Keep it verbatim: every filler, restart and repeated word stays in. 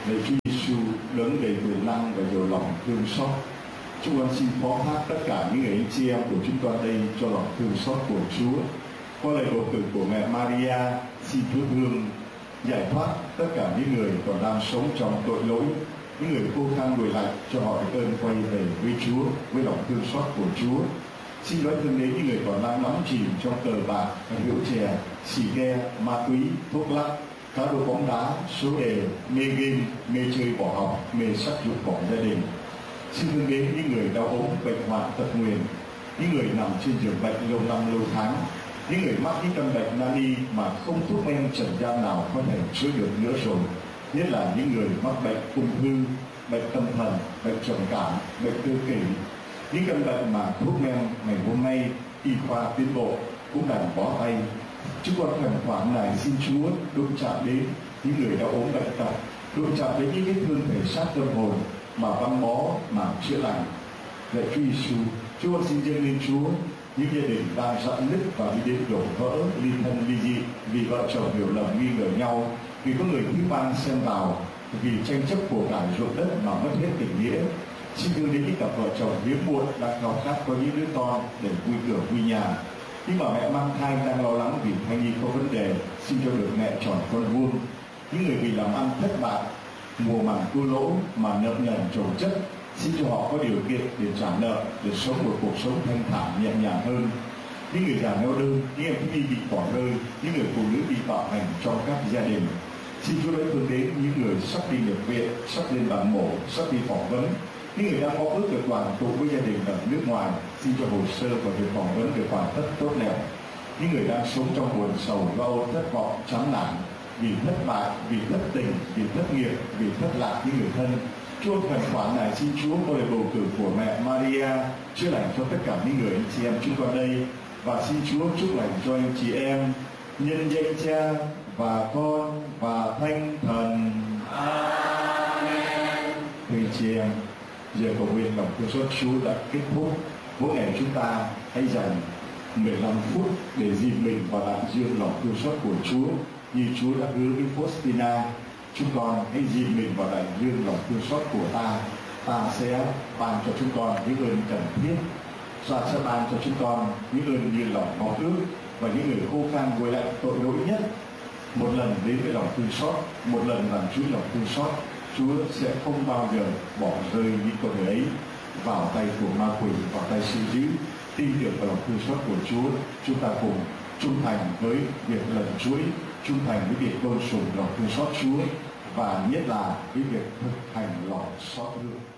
Lạy Chúa Giêsu đấng đầy quyền năng và nhiều lòng thương xót, chúng con xin phó thác tất cả những người anh chị em của chúng con đây cho lòng thương xót của Chúa. Qua lời cầu khẩn của mẹ Maria, xin Chúa thương giải thoát tất cả những người còn đang sống trong tội lỗi, những người khô khan đùi lạnh, cho họ được ơn quay về với Chúa với lòng thương xót của Chúa. Xin nói thương đến những người còn đang đắm chìm trong cờ bạc, rượu chè, xì ke, ma túy, thuốc lắc, cá độ bóng đá, số đề, mê game, mê chơi bỏ học, mê sắc dục bỏ gia đình. Xin thương đến những người đau ốm, bệnh hoạn, tật nguyền, những người nằm trên giường bệnh lâu năm lâu tháng, những người mắc những căn bệnh nan y mà không thuốc men trần gian nào có thể chữa được nữa rồi. Nhất là những người mắc bệnh ung thư, bệnh tâm thần, bệnh trầm cảm, bệnh tự kỷ, những căn bệnh mà thuốc men ngày hôm nay y khoa tiến bộ cũng đành bó tay. Chúng con khẩn khoản này xin Chúa đụng chạm đến những người đau ốm bệnh tật, đụng chạm đến những vết thương thể xác tâm hồn mà băng bó mà chữa lành. Lạy Chúa Giêsu, chúng con xin dâng lên Chúa những gia đình đang rạn nứt và đi đến đổ vỡ, ly thân ly dị vì vợ chồng hiểu lầm nghi ngờ nhau, vì có người thứ ba xen vào, vì tranh chấp của cải ruộng đất mà mất hết tình nghĩa. Xin đưa đến những cặp vợ chồng hiếm muộn đang khao khát có những đứa con để vui cửa vui nhà, nhưng mà mẹ mang thai đang lo lắng vì thai nhi có vấn đề, xin cho được mẹ tròn con vuông. Những người vì làm ăn thất bại, mùa màng thua lỗ mà nợ nần chồng chất, xin cho họ có điều kiện để trả nợ, để sống một cuộc sống thanh thản nhẹ nhàng hơn. Những người già neo đơn, những em thiếu nhi bị bỏ rơi, những người phụ nữ bị bạo hành trong các gia đình, xin Chúa đã hướng đến những người sắp đi nhập viện, sắp lên bàn mổ, sắp đi phỏng vấn, những người đang có ước được đoàn tụ với gia đình ở nước ngoài, xin cho hồ sơ và việc phỏng vấn được hoàn tất tốt đẹp. Những người đang sống trong buồn sầu, lo âu, thất vọng, chán nản vì thất bại, vì thất tình, vì thất nghiệp, vì thất lạc những người thân. Chúa khẩn khoản này xin Chúa qua lời bầu cử của mẹ Maria chữa lành cho tất cả những người anh chị em chúng con đây, và xin Chúa chúc lành cho anh chị em nhân danh Cha và Con và Thánh Thần. Amen. Thưa anh chị em, giờ cầu nguyện lòng thương xót Chúa đã kết thúc. Mỗi ngày chúng ta hãy dành mười lăm phút để dìm mình vào đại dương lòng thương xót của Chúa, như Chúa đã hứa với Faustina. Chúng con hãy dìm mình vào đại dương lòng thương xót của ta. Ta sẽ ban cho chúng con những ơn cần thiết. Ta sẽ ban cho chúng con những ơn như lòng mong ước, và những người khô khan ngồi lại tội lỗi nhất một lần đến với lòng thương xót, một lần làm Chúa lòng thương xót, Chúa sẽ không bao giờ bỏ rơi những con người ấy vào tay của ma quỷ, vào tay sự dữ. Tin tưởng vào lòng thương xót của Chúa, chúng ta cùng trung thành với việc lần chuỗi, trung thành với việc tôn sùng lòng thương xót Chúa, và nhất là với việc thực hành lòng xót thương.